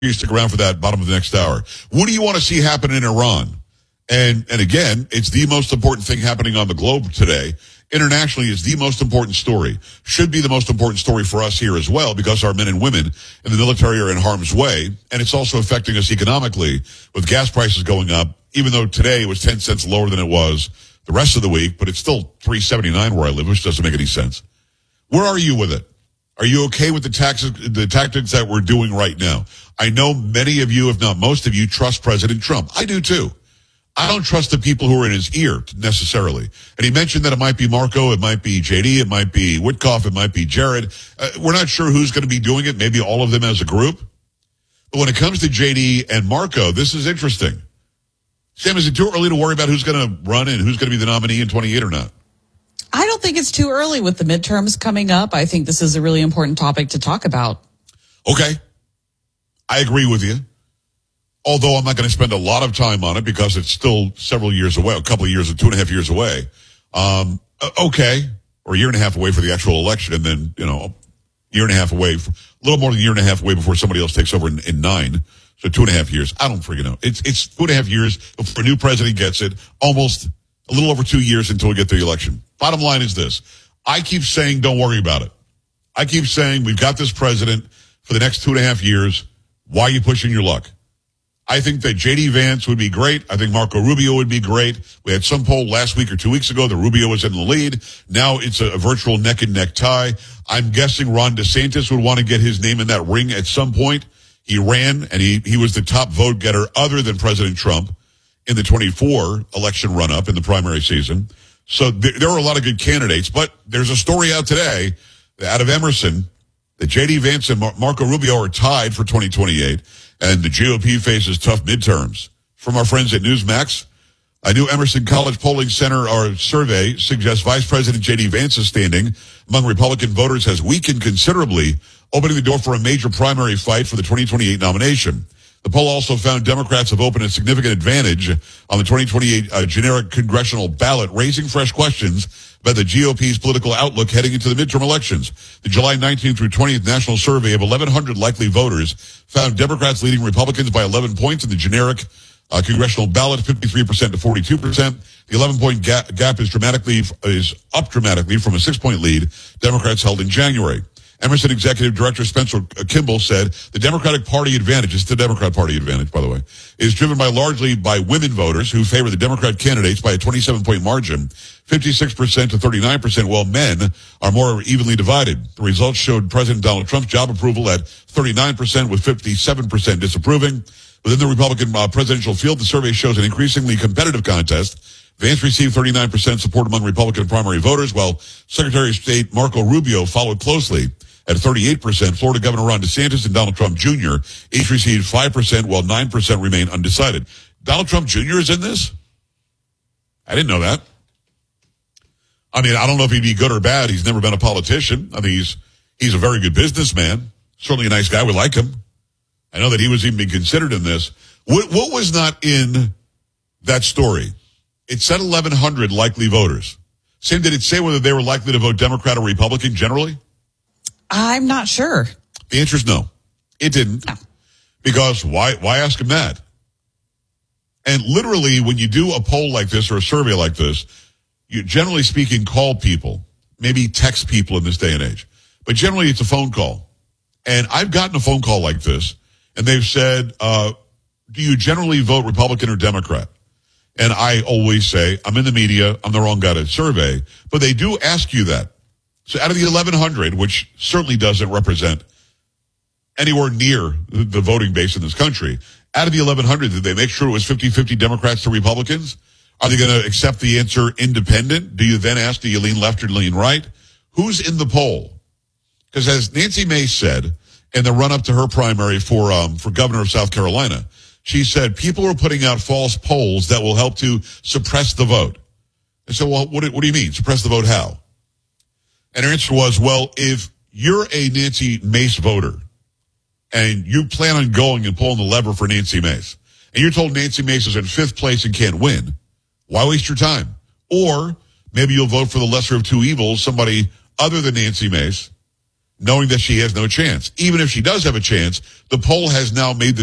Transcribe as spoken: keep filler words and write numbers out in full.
You stick around for that bottom of the next hour. What do you want to see happen in Iran? And and again, it's the most important thing happening on the globe today. Internationally, is the most important story. Should be the most important story for us here as well, because our men and women in the military are in harm's way. And it's also affecting us economically with gas prices going up, even though today it was ten cents lower than it was the rest of the week, but it's still three seventy-nine where I live, which doesn't make any sense. Where are you with it? Are you okay with the taxes, the tactics that we're doing right now? I know many of you, if not most of you, trust President Trump. I do too. I don't trust the people who are in his ear necessarily. And he mentioned that it might be Marco, it might be J D, it might be Witkoff, it might be Jared. Uh, we're not sure who's going to be doing it, maybe all of them as a group. But when it comes to J D and Marco, this is interesting. Sam, is it too early to worry about who's going to run and who's going to be the nominee in twenty-eight or not? I don't think it's too early with the midterms coming up. I think this is a really important topic to talk about. Okay. I agree with you. Although I'm not going to spend a lot of time on it because it's still several years away, a couple of years, two and a half years away. Um, okay. Or a year and a half away for the actual election. And then, you know, a year and a half away, a little more than a year and a half away before somebody else takes over in, in nine. So two and a half years. I don't freaking know. It's, it's two and a half years before a new president gets it. Almost a little over two years until we get to the election. Bottom line is this. I keep saying don't worry about it. I keep saying we've got this president for the next two and a half years. Why are you pushing your luck? I think that J D Vance would be great. I think Marco Rubio would be great. We had some poll last week or two weeks ago that Rubio was in the lead. Now it's a, a virtual neck and neck tie. I'm guessing Ron DeSantis would want to get his name in that ring at some point. He ran and he, he was the top vote getter other than President Trump in the twenty-four election run-up in the primary season. So th- there are a lot of good candidates, but there's a story out today out of Emerson that J D Vance and Mar- Marco Rubio are tied for twenty twenty-eight, and the G O P faces tough midterms. From our friends at Newsmax, a new Emerson College Polling Center or survey suggests Vice President J D Vance's standing among Republican voters has weakened considerably, opening the door for a major primary fight for the twenty twenty-eight nomination. The poll also found Democrats have opened a significant advantage on the twenty twenty-eight uh, generic congressional ballot, raising fresh questions about the G O P's political outlook heading into the midterm elections. The July nineteenth through twentieth national survey of eleven hundred likely voters found Democrats leading Republicans by eleven points in the generic uh, congressional ballot, fifty-three percent to forty-two percent. The eleven-point gap, gap is dramatically is up dramatically from a six-point lead Democrats held in January. Emerson Executive Director Spencer Kimball said the Democratic Party advantage, it's the Democrat Party advantage, by the way, is driven by largely by women voters who favor the Democrat candidates by a twenty-seven point margin, fifty-six percent to thirty-nine percent, while men are more evenly divided. The results showed President Donald Trump's job approval at thirty-nine percent with fifty-seven percent disapproving. Within the Republican uh, presidential field, the survey shows an increasingly competitive contest. Vance received thirty-nine percent support among Republican primary voters, while Secretary of State Marco Rubio followed closely at thirty-eight percent. Florida Governor Ron DeSantis and Donald Trump Junior each received five percent, while nine percent remain undecided. Donald Trump Junior is in this? I didn't know that. I mean, I don't know if he'd be good or bad. He's never been a politician. I think he's he's a very good businessman. Certainly a nice guy. We like him. I know that he was even being considered in this. What, what was not in that story? It said eleven hundred likely voters. Sam, did it say whether they were likely to vote Democrat or Republican generally? I'm not sure. The answer is no. It didn't. No. Because why, why ask him that? And literally, when you do a poll like this or a survey like this, you generally speaking call people, maybe text people in this day and age. But generally, it's a phone call. And I've gotten a phone call like this, and they've said, uh, do you generally vote Republican or Democrat? And I always say, I'm in the media, I'm the wrong guy to survey. But they do ask you that. So out of the eleven hundred, which certainly doesn't represent anywhere near the voting base in this country, out of the eleven hundred, did they make sure it was fifty-fifty Democrats to Republicans? Are they going to accept the answer independent? Do you then ask, do you lean left or lean right? Who's in the poll? Because as Nancy Mace said in the run-up to her primary for um, for governor of South Carolina, she said people are putting out false polls that will help to suppress the vote. And so, well, what, what do you mean? Suppress the vote how? And her answer was, well, if you're a Nancy Mace voter and you plan on going and pulling the lever for Nancy Mace, and you're told Nancy Mace is in fifth place and can't win, why waste your time? Or maybe you'll vote for the lesser of two evils, somebody other than Nancy Mace, knowing that she has no chance. Even if she does have a chance, the poll has now made the